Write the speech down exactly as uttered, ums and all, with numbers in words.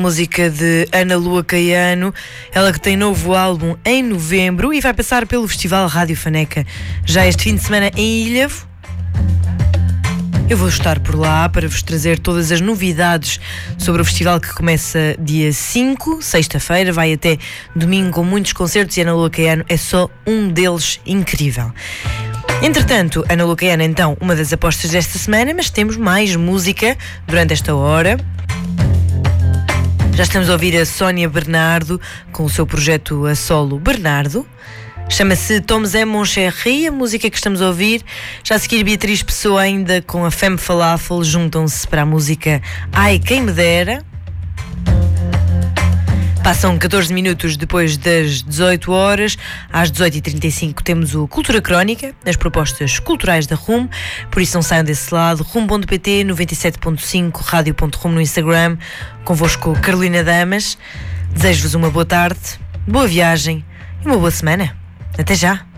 música de Ana Lua Caiano, ela que tem novo álbum em novembro e vai passar pelo Festival Rádio Faneca já este fim de semana em Ilhavo. Eu vou estar por lá para vos trazer todas as novidades sobre o festival, que começa dia cinco, sexta-feira, vai até domingo, com muitos concertos, e Ana Lua Caiano é só um deles incrível. Entretanto, Ana Lua Caiano, então, uma das apostas desta semana, mas temos mais música durante esta hora. Já estamos a ouvir a Sónia Bernardo com o seu projeto a solo Bernardo. Chama-se Tom Zé Mon Chéri, a música que estamos a ouvir. Já a seguir, Beatriz Pessoa, ainda com a Femme Falafel, juntam-se para a música Ai Quem Me Dera. Passam catorze minutos depois das dezoito horas. Às dezoito e trinta e cinco temos o Cultura Crónica, as propostas culturais da R U M. Por isso não saiam desse lado. rum ponto pt, noventa e sete ponto cinco, rádio ponto rum no Instagram. Convosco, Carolina Damas. Desejo-vos uma boa tarde, boa viagem e uma boa semana. Até já!